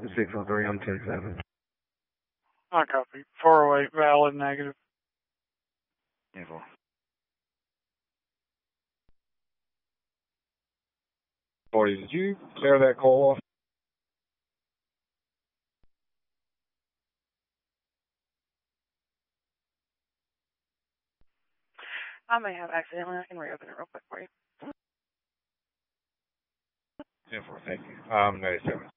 603 on 10-7. I copy. 408 valid negative. Info. Boy, did you clear that call off? I may have accidentally. I can reopen it real quick for you. Info, thank you. 97.